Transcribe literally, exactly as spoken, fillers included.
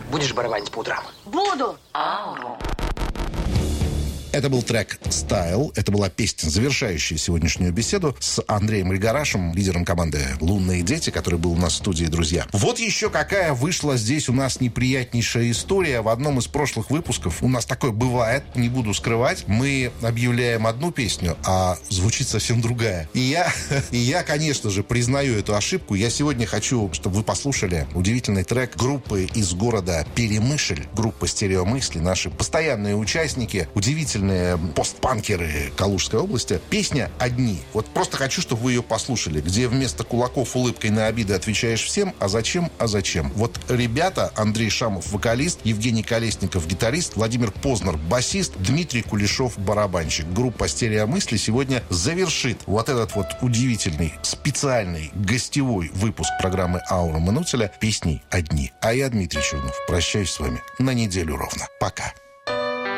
Будешь барабанить по утрам? Буду. Аурум. Это был трек «Style». Это была песня, завершающая сегодняшнюю беседу с Андреем Ильгарашем, лидером команды «Лунные дети», который был у нас в студии, друзья. Вот еще какая вышла здесь у нас неприятнейшая история. В одном из прошлых выпусков, у нас такое бывает, не буду скрывать, мы объявляем одну песню, а звучит совсем другая. И я, и я, конечно же, признаю эту ошибку. Я сегодня хочу, чтобы вы послушали удивительный трек группы из города Перемышль, группа «Стереомысли», наши постоянные участники, удивительные постпанкеры Калужской области. Песня «Одни». Вот просто хочу, чтобы вы ее послушали, где вместо кулаков улыбкой на обиды отвечаешь всем, а зачем, а зачем. Вот ребята: Андрей Шамов, вокалист, Евгений Колесников, гитарист, Владимир Познер, басист, Дмитрий Кулешов, барабанщик. Группа «Стереомысли» сегодня завершит вот этот вот удивительный, специальный, гостевой выпуск программы «Аура Мануцеля» песней «Одни». А я, Дмитрий Чуднов, прощаюсь с вами на неделю ровно. Пока.